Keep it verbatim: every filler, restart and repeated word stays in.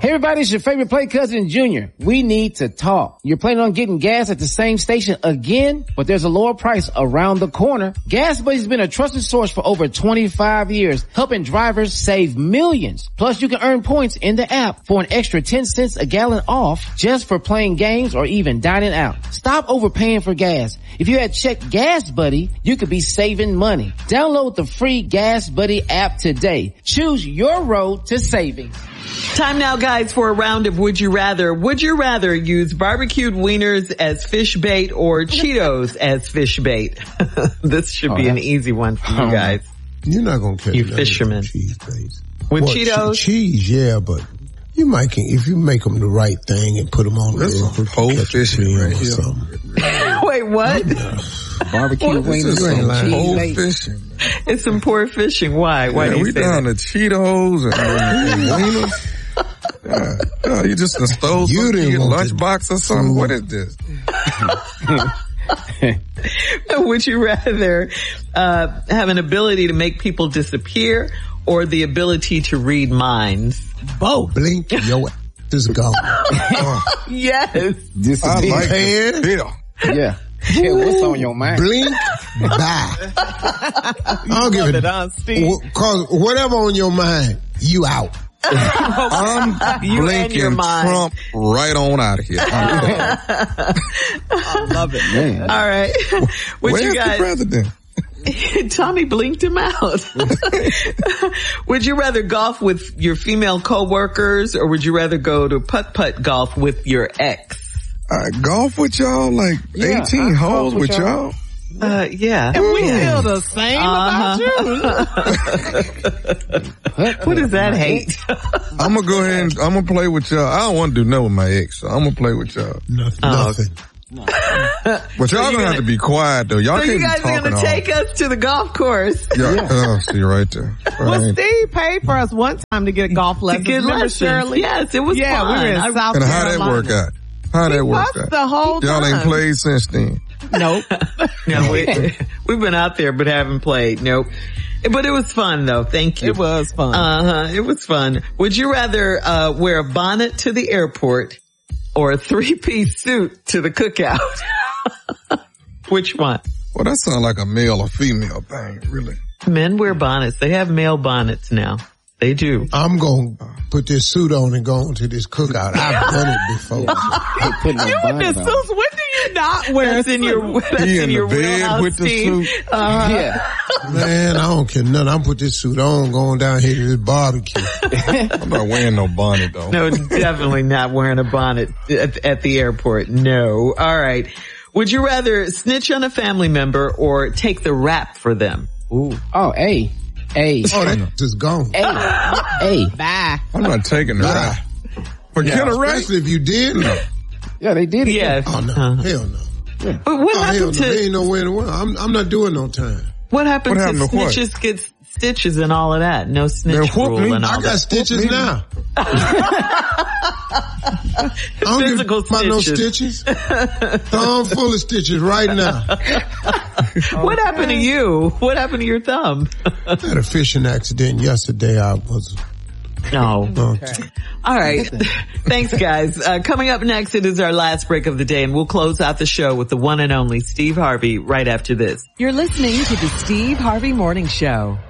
everybody, it's your favorite play cousin, Junior. We need to talk. You're planning on getting gas at the same station again, but there's a lower price around the corner. Gas Buddy's been a trusted source for over twenty-five years, helping drivers save millions. Plus, you can earn points in the app for an extra ten cents a gallon off just for playing games or even dining out. Stop overpaying for gas. If you had checked Gas Buddy, you could be saving money. Download the free Gas Buddy app today. Choose your road to savings. Time now, guys, for a round of Would You Rather. Would you rather use barbecued wieners as fish bait or Cheetos as fish bait? This should be an easy one for you guys. You're not going to catch you fishermen. Cheese bait. With well, Cheetos? Che- cheese, yeah, but you might can, if you make them the right thing and put them on That's there. Whole fishing right here. Wait, what? Barbecue wieners and like whole cheese fishing. It's some poor fishing. Why? Why yeah, do you we say down that? to Cheetos and, and wieners. Yeah. Yeah, you just stole You some didn't want lunchbox or something. What is this? Would you rather uh have an ability to make people disappear or the ability to read minds? Both. Blink, your ass is gone. Oh, Yes. Disappear. I like it. Yeah. Yeah. Yeah, what's on your mind? Blink, bye. I don't give it, a huh, Steve? cause whatever on your mind, you out. I'm You and your blinking mind. Trump right on out of here. I love it. Man. All right. Would Where's you guys, the president? Tommy blinked him out. Would you rather golf with your female coworkers or would you rather go to putt-putt golf with your ex? Uh, golf with y'all, like Yeah, eighteen I holes golf with with y'all. y'all. Uh, yeah. And we Yeah. feel the same Uh-huh. about you. What is that hate? I'm gonna go ahead and I'm gonna play with y'all. I don't want to do nothing with my ex, so I'm gonna play with y'all. Nothing. Oh, nothing. But y'all you gonna, gonna- have to be quiet though. Y'all So can't you guys be are talking going to all. take us to the golf course. Yeah, oh, see right there. Well, Right. Steve paid for us one time to get a golf lesson. Good Remember lessons. Shirley? Yes, it was yeah, fun. we were in I- South And how Carolina. that work out? How that work Us out? the whole Y'all time. ain't played since then. Nope. No, we, we've been out there but haven't played. Nope. But it was fun though. Thank you. It was fun. Uh-huh. It was fun. Would you rather uh wear a bonnet to the airport or a three-piece suit to the cookout? Which one? Well, that sounds like a male or female thing, really. Men wear bonnets. They have male bonnets now. They do. I'm going to put this suit on and go on to this cookout. I've done it before. They putting no you in bonnet this on. suit. When do you not wear That's a in suit? your, that's He in, in the your bed wheelhouse, with the Steve. suit. Uh, Yeah. Man, I don't care nothing. I'm put this suit on, going down here to this barbecue. I'm not wearing no bonnet though. No, definitely not wearing a bonnet at, at the airport. No. All right. Would you rather snitch on a family member or take the rap for them? Ooh. Oh, hey. Hey. Oh, that just gone. Hey. Hey. Bye. I'm not taking the Bye. rap. Forget Yeah, a rap. especially if you did. No. Yeah, they did it. Yeah. Oh, no. Uh, Hell no. but what Oh, hell happened no. to There ain't nowhere in the world. I'm, I'm not doing no time. what happened What to happened to what? snitches get stitches and all of that? No snitch Man, whoop rule me. and all I got that. stitches now. I don't Physical give about no stitches. stitches. Thumb full of stitches right now. What happened to you? What happened to your thumb? I had a fishing accident yesterday. I was. No. Uh, All right. Thanks, guys. Uh, coming up next, it is our last break of the day, and we'll close out the show with the one and only Steve Harvey right after this. You're listening to the Steve Harvey Morning Show.